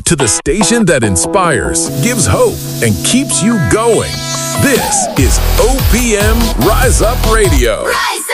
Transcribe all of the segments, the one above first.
to the station that inspires, gives hope, and keeps you going. This is OPM Rise Up Radio. Rise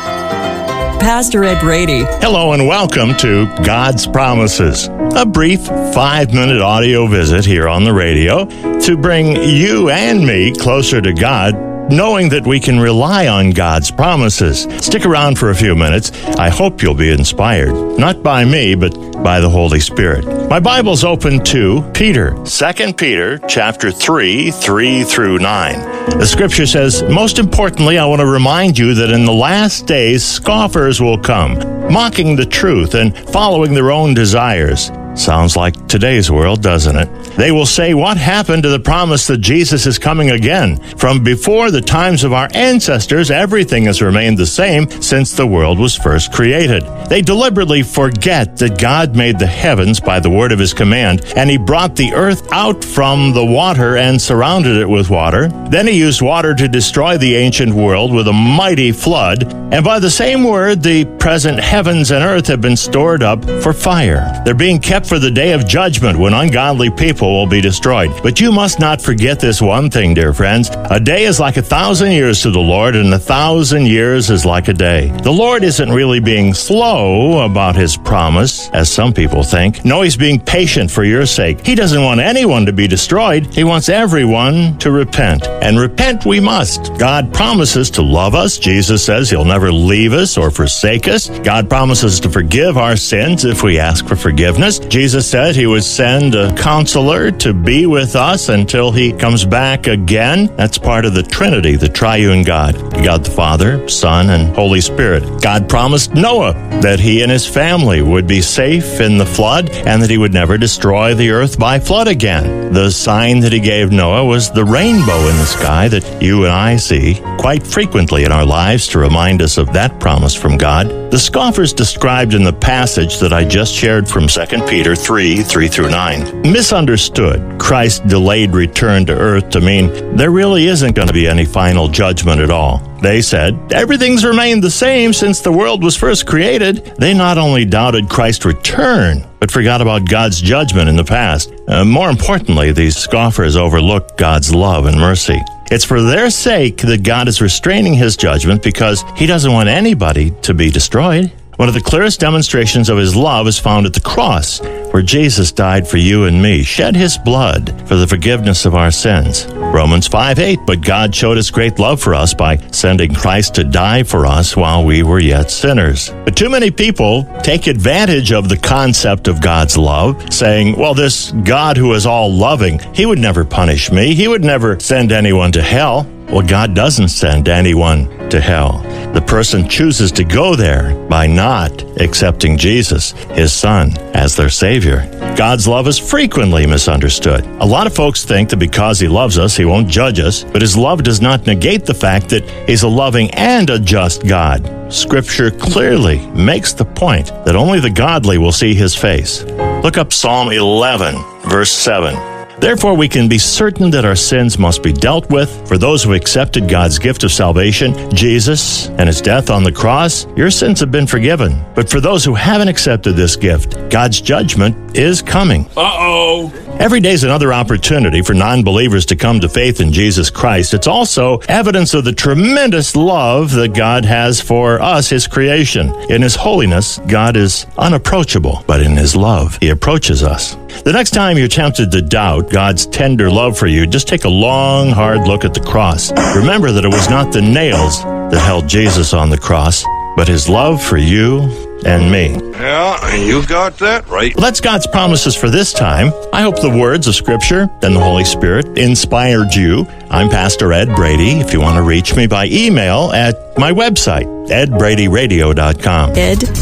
up! Pastor Ed Brady. Hello and welcome to God's Promises, a brief 5-minute audio visit here on the radio to bring you and me closer to God, knowing that we can rely on God's promises. Stick around for a few minutes. I hope you'll be inspired, not by me, but by the Holy Spirit. My Bible's open to Peter, 2 Peter chapter 3 through 9. The scripture says, most importantly, I want to remind you that in the last days, scoffers will come, mocking the truth and following their own desires. Sounds like today's world, doesn't it? They will say, what happened to the promise that Jesus is coming again? From before the times of our ancestors, everything has remained the same since the world was first created. They deliberately forget that God made the heavens by the word of his command, and he brought the earth out from the water and surrounded it with water. Then he used water to destroy the ancient world with a mighty flood, and by the same word, the present heavens and earth have been stored up for fire. They're being kept for the day of judgment when ungodly people will be destroyed. But you must not forget this one thing, dear friends. A day is like 1,000 years to the Lord, and 1,000 years is like a day. The Lord isn't really being slow about his promise, as some people think. No, he's being patient for your sake. He doesn't want anyone to be destroyed. He wants everyone to repent. And repent we must. God promises to love us. Jesus says he'll never leave us or forsake us. God promises to forgive our sins if we ask for forgiveness. Jesus said he would send a counselor to be with us until he comes back again. That's part of the Trinity, the triune God. God the Father, Son, and Holy Spirit. God promised Noah that he and his family would be safe in the flood and that he would never destroy the earth by flood again. The sign that he gave Noah was the rainbow in the sky that you and I see quite frequently in our lives to remind us of that promise from God. The scoffers described in the passage that I just shared from 2 Peter 3 through 9 misunderstood Christ's delayed return to earth to mean there really isn't going to be any final judgment at all. They said, everything's remained the same since the world was first created. They not only doubted Christ's return, but forgot about God's judgment in the past. More importantly, these scoffers overlooked God's love and mercy. It's for their sake that God is restraining his judgment because he doesn't want anybody to be destroyed. One of the clearest demonstrations of his love is found at the cross, where Jesus died for you and me, shed his blood for the forgiveness of our sins. Romans 5:8, but God showed his great love for us by sending Christ to die for us while we were yet sinners. But too many people take advantage of the concept of God's love, saying, well, this God who is all loving, he would never punish me. He would never send anyone to hell. Well, God doesn't send anyone to hell. The person chooses to go there by not accepting Jesus, his son, as their Savior. God's love is frequently misunderstood. A lot of folks think that because he loves us, he won't judge us, but his love does not negate the fact that he's a loving and a just God. Scripture clearly makes the point that only the godly will see his face. Look up Psalm 11, verse 7. Therefore, we can be certain that our sins must be dealt with. For those who accepted God's gift of salvation, Jesus, and his death on the cross, your sins have been forgiven. But for those who haven't accepted this gift, God's judgment is coming. Uh-oh. Every day is another opportunity for non-believers to come to faith in Jesus Christ. It's also evidence of the tremendous love that God has for us, his creation. In his holiness, God is unapproachable, but in his love, he approaches us. The next time you're tempted to doubt God's tender love for you, just take a long, hard look at the cross. Remember that it was not the nails that held Jesus on the cross, but his love for you and me. Yeah, you got that right. Well, that's God's promises for this time. I hope the words of Scripture and the Holy Spirit inspired you. I'm Pastor Ed Brady. If you want to reach me by email at my website, edbradyradio.com.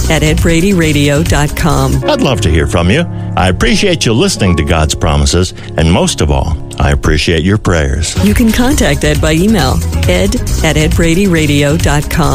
ed@edbradyradio.com. I'd love to hear from you. I appreciate you listening to God's promises, and most of all, I appreciate your prayers. You can contact Ed by email, ed@edbradyradio.com.